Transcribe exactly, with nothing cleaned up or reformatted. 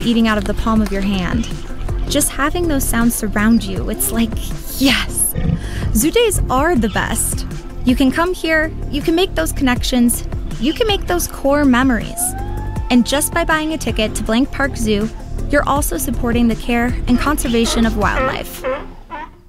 eating out of the palm of your hand. Just having those sounds surround you, it's like, yes! Zoo days are the best. You can come here, you can make those connections, you can make those core memories. And just by buying a ticket to Blank Park Zoo, you're also supporting the care and conservation of wildlife.